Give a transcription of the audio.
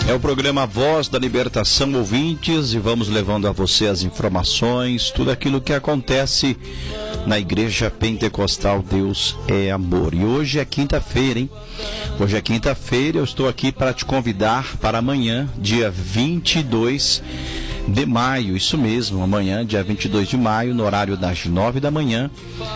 É o programa Voz da Libertação, ouvintes, e vamos levando a você as informações, tudo aquilo que acontece na Igreja Pentecostal Deus é Amor. E hoje é quinta-feira, hein? Hoje é quinta-feira, eu estou aqui para te convidar para amanhã, dia 22 de maio, isso mesmo, amanhã, dia 22 de maio, no horário das 9 da manhã,